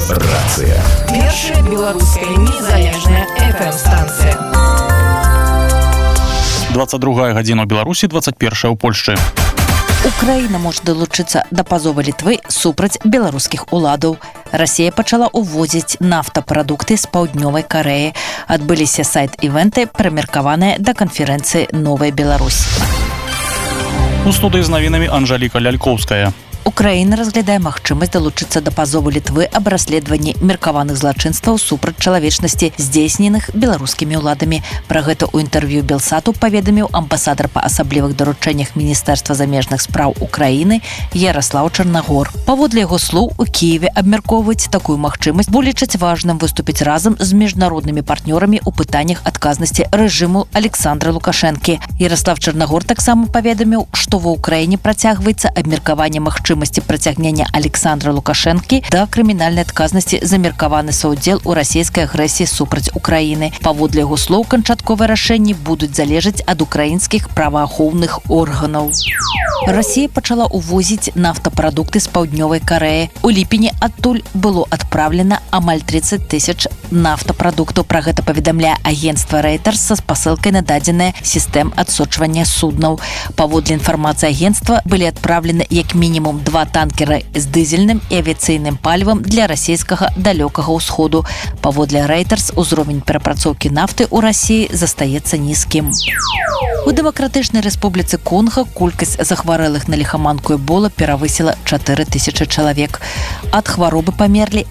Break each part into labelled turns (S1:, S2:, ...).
S1: Рацыя.
S2: Першая беларуская незалежная FM-станцыя.
S3: 22 гадзіна ў Беларусі, 21 ў Польшчы.
S4: Украіна можа далучыцца да пазову Літвы супраць беларускіх уладаў. Расія пачала ўвозіць нафтапрадукты з паўднёвай Карэі. Адбыліся сайт-івенты, прымеркаваныя да канферэнцыі «Новая Беларусь».
S3: У студыі з навінамі Анжаліка Лялькоўская.
S4: Украіна разглядае магчымасць далучыцца да пазову Літвы аб расследаванні меркаваных злачынстваў супраць чалавечнасці, здзейсненых беларускімі ўладамі. Пра гэта ў інтэрв'ю Белсату паведаміў амбасадар па асаблівых даручэннях Міністэрства замежных спраў Украіны Яраслаў Чарнагор. Паводле яго слоў, у Кіеве абмяркоўваюць такую магчымасць, бо лічаць важным выступіць разам з міжнароднымі партнёрамі ў пытаннях адказнасці рэжыму Александра Лукашэнкі. Яраслав Чарнагор таксама паведаміў, што ва ўкраіне працягваецца абмеркаванне магчымасці прыцягнення Александра Лукашэнкі да крымінальнай адказнасці за меркаваны саўдзел у расійскай агрэсіі супраць Украіны. Паводле яго слоў, канчатковыя рашэнні будуць залежаць ад украінскіх праваахоўных органаў. Расія пачала ўвозіць нафтапрадукты з паўднёвай Карэі. У ліпені адтуль было адпраўлена амаль 30 тысяч нафтапрадуктаў. Пра гэта паведамляе агенцтва Reuters са спасылкай на дадзеныя сістэм адсочвання суднаў. Паводле інфармацыі агенцтва былі адпраўлены як мінімум 2 танкеры з дызельным і авіяцыйным палівам для расійскага далёкага ўсходу. Паводле Reuters, узровень перапрацоўкі нафты ў Расіі застаецца нізкім. У Дэмакратычнай Рэспубліцы Конга колькасць захварэлых на ліхаманку Эбола перавысіла 4000 чалавек. Ад хваробы памерлі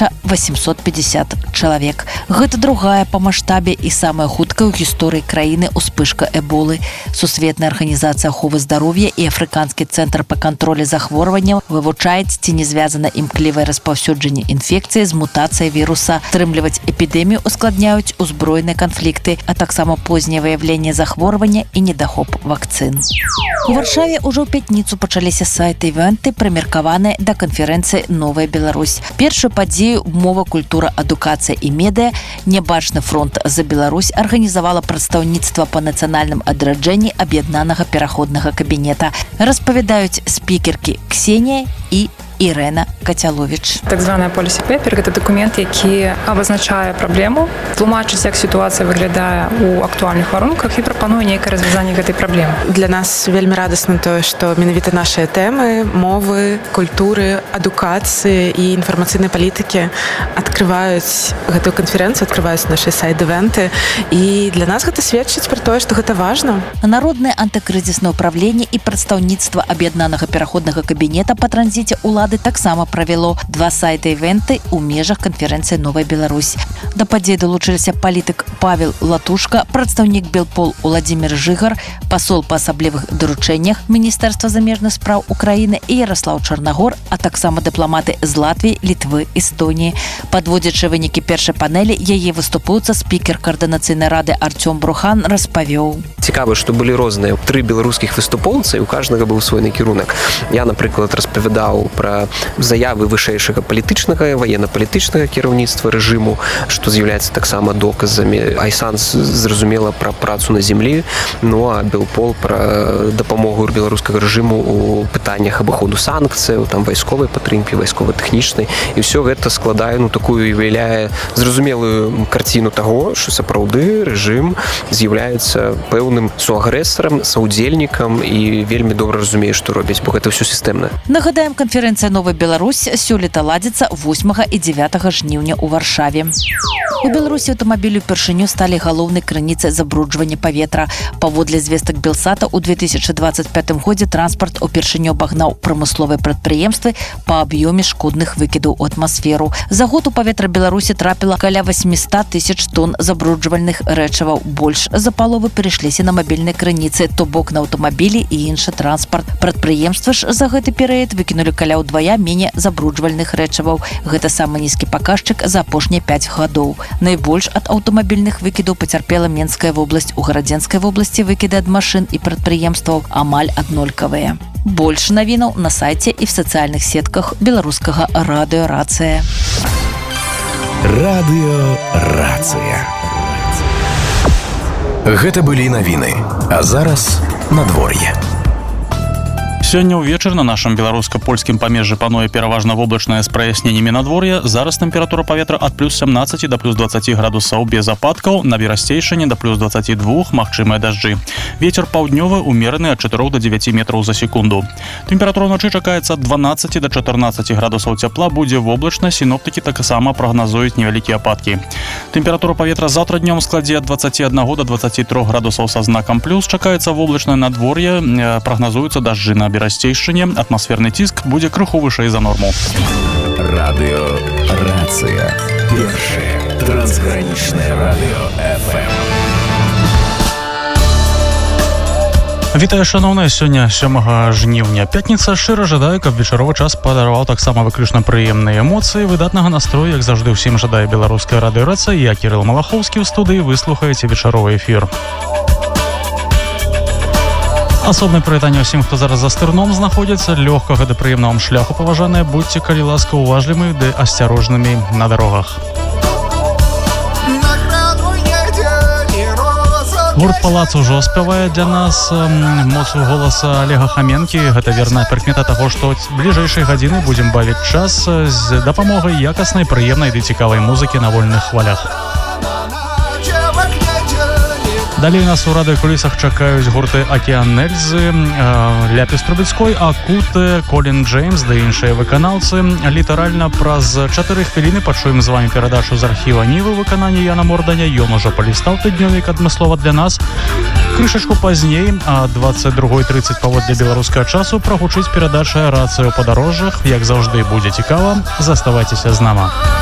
S4: 1850 чалавек. Гэта другая па маштабе і самая хуткая ў гісторыі краіны ўспышка Эболы. Сусветная арганізацыя аховы здароўя і Афрыканскі цэнтр па кантролі захворванняў вывучаюць, ці не звязана імклівае распаўсюджанне інфекцыі з мутацыяй віруса. Стрымліваць эпідэмію ускладняюць узброеныя канфлікты, а таксама познее выяўленне захворвання і недахоп вакцын. У Варшаве ўжо ў пятніцу пачаліся сайт-івенты, прымеркаваныя да канферэнцыі «Новая Беларусь». Першую падзею «Мова, культура, адукацыя і медыа» «Нябачны фронт за Беларусь» арганізавала прадстаўніцтва па нацыянальным адраджэнні аб'яднанага пераходнага кабінета. Распавядаюць спікеркі Ксенія і Ірена Кацяловіч.
S5: Так званая policy paper – гэта дакумент, які абазначае праблему, тлумачыць, як сітуацыя выглядае ў актуальных варунках і прапануе нейкае развязанне гэтай праблемы.
S6: Для нас вельмі радасна тое, што менавіта нашыя тэмы, мовы, культуры, адукацыі і інфармацыйнай палітыкі адкрываюць гэтую канферэнцыю, адкрываюць нашы сайт-івенты. І для нас гэта сведчыць пра тое, што гэта важна.
S4: Народнае антыкрызіснае ўправленне і прадстаўніцтва аб'яднанага пераходнага кабінета па транзіце ўлады таксама правяло 2 сайты-івенты ў межах канферэнцыі «Новая Беларусь». Да падзеі далучыліся палітык Павел Латушка, прадстаўнік Белпол Уладзімір Жыгар, пасол па асаблівых даручэннях Міністэрства замежных спраў Украіны і Яраслаў Чарнагор, а таксама дыпламаты з Латвіі, Літвы, Эстоніі. Падводзячы вынікі першай панелі, яе выступаўца, спікер каардынацыйнай рады Артём Брухан распавёў.
S7: Цікава, што былі розныя 3 беларускіх выступоўцы, і у кожнага быў свой накірунак. Я, напрыклад, распавядаў пра заявы вышэйшага палітычнага, ваенна-палітычнага кіраўніцтва рэжыму, што з'яўляецца таксама доказамі. Айсан зразумела пра працу на зямлі, ну а Белпол пра дапамогу беларускага рэжыму ў пытаннях абыходу санкцыяў, там вайсковай падтрымкі, вайскова-тэхнічнай. І ўсё гэта складае, такую уяўляе зразумелую карціну таго, што сапраўды рэжым з'яўляецца пэўным суагрэсарам, саўдзельнікам і вельмі добра разумее, што робіць, бо гэта ўсё сістэмна.
S4: Нагадаем, канферэнцыя «Новая Беларусь» сёлета ладзіцца 8 і 9 жніўня ў Варшаве. У Беларусі аўтамабілі ўпершыню сталі галоўнай крыніцай забруджвання паветра. Паводле звестак Белсата, у 2025 годзе транспарт упершыню абагнаў прамысловыя прадпрыемствы па аб'ёме шкодных выкідаў у атмасферу. За год у паветра Беларусі трапіла каля 800 тысяч тонн забруджвальных рэчываў. Больш за паловы перайшліся на мабільныя крыніцы, то бок на аўтамабілі і іншы транспарт. Прадпрыемствы ж за гэты перыяд выкінулі каля ўдвая меней забруджвальных рэчываў. Гэта самы нізкі паказчык за апошнія 5 гадоў. Найбольш ад аўтамабільных выкідаў пацярпела Менская вобласць. У Гарадзенскай вобласці выкіды ад машын і прадпрыемстваў амаль аднолькавыя. Больш навінаў на сайце і в сацыяльных сетках беларускага радыё «Рацыя».
S1: Радыё «Рацыя». Гэта былі навіны. А зараз надвор'е.
S3: Сёння ўвечары на нашым беларуска-польскім памежжы пануе пераважна воблачнае з праясненнямі надвор'я. Зараз тэмпература паветра ад плюс 17 да плюс 20 градусаў без ападкаў, на берасцейшыне да плюс 22 магчымыя дажджы. Вецер паўднёвы умераны ад 4 до 9 метраў за секунду. Тэмпература ўначы чакаецца ад 12 до 14 градусаў цяпла, будзе воблачна, сіноптыкі таксама прагназуюць невялікія ападкі. Тэмпература паветра заўтра днём складзе ад 21 до 23 градусаў са знакам плюс, чакаецца воблачнае надвор'е, прагназуюцца дажджы на берасцейшыне, атмасферны ціск будзе крыху вышэй за норму.
S1: Радыё «Рацыя». Першае трансгранічнае радыё FM.
S3: Вітаю, шановныя, сёння 7 жніўня, пятніца. Шчыра жадаю, каб вечаровы час падарваў таксама выключна прыемныя эмоцыі, выдатнага настрою, як заўжды ўсім жадае беларуская радыё «Рацыя». Я Кірыл Малахоўскі ў студыі, вы слухаеце вечаровы эфір. Асобнае прывітанне ўсім, хто зараз за стырном знаходзіцца. Лёгкага да прыемнага вам шляху, паважаныя, будьце, калі ласка, уважлівымі ды асцярожнымі на дарогах. Гурт «Палац» ужо спявае для нас моцу голаса Олега Хаменкі. Гэта верная прыкмета таго, што бліжэйшай гадзіны будзем бавіць час з дапамогай якаснай, прыемнай ды цікавай музыкі на вольных хвалях. Далей нас у радыёкулісах чакаюць гурты «Акеан Эльзы», «Ляпіс Трубецкой», «Акуты», «Колін Джеймс» ды іншыя выканаўцы. Літаральна праз 4 хвіліны пачуем з вамі перадачу з архіва Нівы выканання Яна Морданя. Ён ужо палістаў тыднёвік адмыслова для нас. Крышачку пазней, а 22:30 паводле беларускага часу, прагучыць перадача «Рацыя ў падарожжах». Як заўжды, будзе цікава. Заставайцеся з нама.